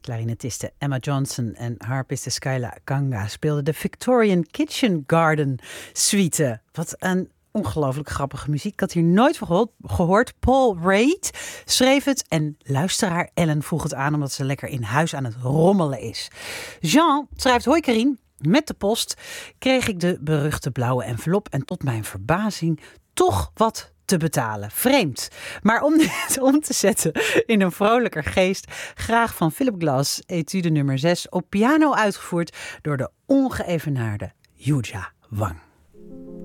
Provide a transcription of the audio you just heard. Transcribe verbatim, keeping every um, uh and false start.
Clarinetiste Emma Johnson en harpiste Skyla Ganga speelden de Victorian Kitchen Garden Suite. Wat een ongelooflijk grappige muziek. Ik had hier nooit van gehoord. Paul Reid schreef het en luisteraar Ellen vroeg het aan omdat ze lekker in huis aan het rommelen is. Jean schrijft: hoi Karien, met de post kreeg ik de beruchte blauwe envelop en tot mijn verbazing toch wat te betalen. Vreemd. Maar om dit om te zetten in een vrolijker geest, graag van Philip Glass, etude nummer zes, op piano uitgevoerd door de ongeëvenaarde Yuja Wang.